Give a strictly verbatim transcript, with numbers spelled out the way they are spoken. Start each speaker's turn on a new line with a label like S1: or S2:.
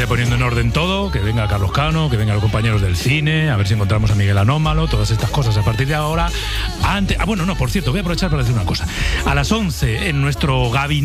S1: vaya poniendo en orden todo, que venga Carlos Cano, que vengan los compañeros del cine, a ver si encontramos a Miguel Anómalo, todas estas cosas a partir de ahora. Antes, ah, bueno, no, por cierto, voy a aprovechar para decir una cosa. A las once en nuestro gabinete